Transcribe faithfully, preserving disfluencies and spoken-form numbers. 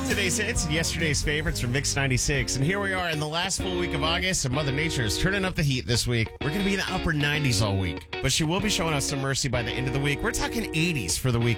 Today's hits and yesterday's favorites from Mix ninety-six. And here we are in the last full week of August, and Mother Nature is turning up the heat this week. We're going to be in the upper nineties all week, but she will be showing us some mercy by the end of the week. We're talking eighties for the weekend.